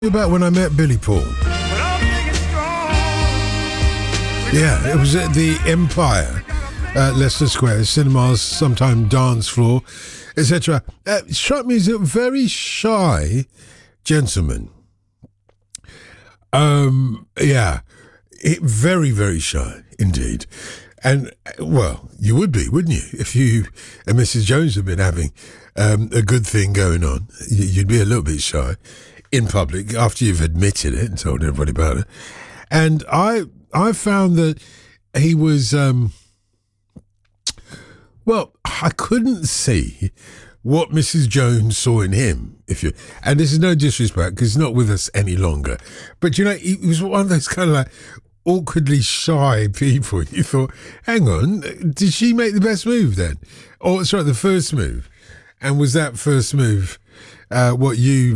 About when I met Billy Paul. Yeah, it was at the Empire at Leicester Square, cinemas, sometime dance floor, etc. Struck me as a very shy gentleman. Very, very shy indeed. And, well, you would be, wouldn't you? If you and Mrs. Jones had been having a good thing going on, you'd be a little bit shy in public after you've admitted it and told everybody about it. And I found that he was, I couldn't see what Mrs. Jones saw in him. And this is no disrespect because he's not with us any longer. But, he was one of those kind of like awkwardly shy people. You thought, hang on, did she make the best move then? Or, sorry, the first move. And was that first move what you